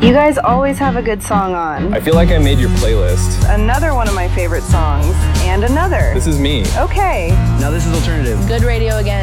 You guys always have a good song on. I feel like I made your playlist. Another one of my favorite songs. And another. This is me. Okay. Now this is alternative. Good radio again.